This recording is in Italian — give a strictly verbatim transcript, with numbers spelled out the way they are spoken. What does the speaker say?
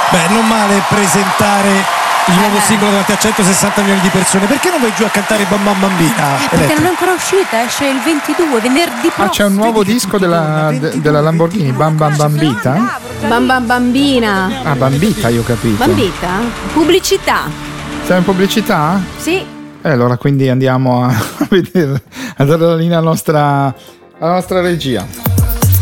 Beh, non male presentare il nuovo singolo davanti a centosessanta milioni di persone. Perché non vai giù a cantare Bam Bam Bambina? Eh, perché non è ancora uscita, esce il ventidue, venerdì prossimo. Ah, c'è un nuovo disco della, de, della Lamborghini, Bam Bam Bambita? Bam Bam Bambina. Ah, Bambita, io ho capito. Bambita? Pubblicità. Sei in pubblicità? Sì. Eh, allora quindi andiamo a vedere, a dare la linea alla nostra, alla nostra regia.